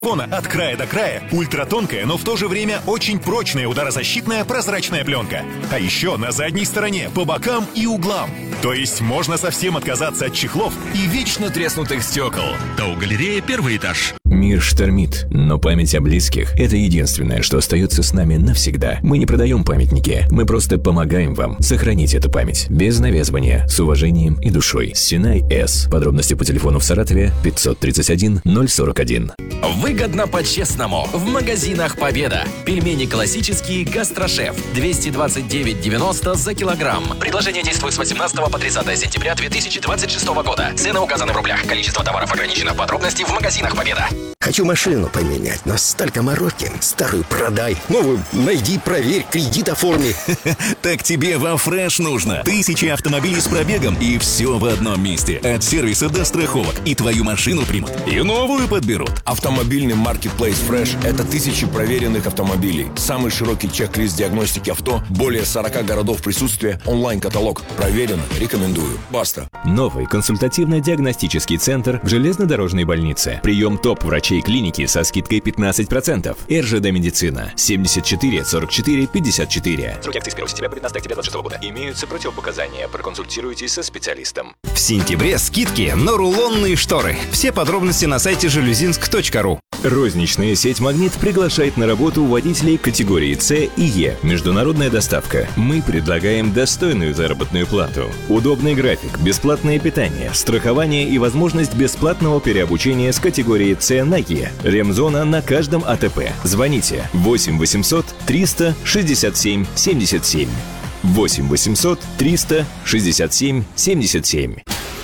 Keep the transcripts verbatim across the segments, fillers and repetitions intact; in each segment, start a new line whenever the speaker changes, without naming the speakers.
От края до края ультратонкая, но в то же время очень прочная ударозащитная прозрачная пленка. А еще на задней стороне, по бокам и углам. То есть можно совсем отказаться от чехлов и вечно треснутых стекол.
ТОУ галерея, первый этаж.
Мир штормит, но память о близких – это единственное, что остается с нами навсегда. Мы не продаем памятники, мы просто помогаем вам сохранить эту память. Без навязывания, с уважением и душой. Синай С. Подробности по телефону в Саратове пятьсот тридцать один ноль сорок один.
Выгодно по-честному. В магазинах Победа. Пельмени классические «Гастрошеф». двести двадцать девять девяносто за килограмм. Предложение действует с восемнадцатого по тридцатое сентября две тысячи двадцать шестого года. Цены указаны в рублях. Количество товаров ограничено. Подробности в магазинах Победа.
Хочу машину поменять, но столько мороки. Старую продай, новую найди, проверь, кредит оформи.
Так тебе во Фреш нужно. Тысячи автомобилей с пробегом и все в одном месте. От сервиса до страховок. И твою машину примут, и новую подберут.
Автомобильный маркетплейс Fresh – это тысячи проверенных автомобилей. Самый широкий чек-лист диагностики авто, более сорока городов присутствия, онлайн-каталог. Проверено, рекомендую. Баста.
Новый консультативно-диагностический центр в железнодорожной больнице. Прием топ-врачей клиники со скидкой пятнадцать процентов. РЖД Медицина. семьдесят четыре сорок четыре пятьдесят четыре.
Срок акции с первого сентября по пятнадцатое октября двадцать шестого года.
Имеются противопоказания. Проконсультируйтесь со специалистом.
В сентябре скидки на рулонные шторы. Все подробности на сайте жалюзинск точка ру.
Розничная сеть «Магнит» приглашает на работу водителей категории С и Е. Международная доставка. Мы предлагаем достойную заработную плату, удобный график, бесплатное питание, страхование и возможность бесплатного переобучения с категории С на Е. Ремзона на каждом АТП. Звоните восемь восемьсот триста шестьдесят семь семьдесят семь. восемь восемьсот триста шестьдесят семь семьдесят семь.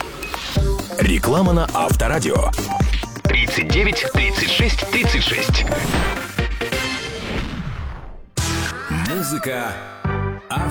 Реклама на Авторадио. тридцать девять тридцать шесть тридцать шесть.
Музыка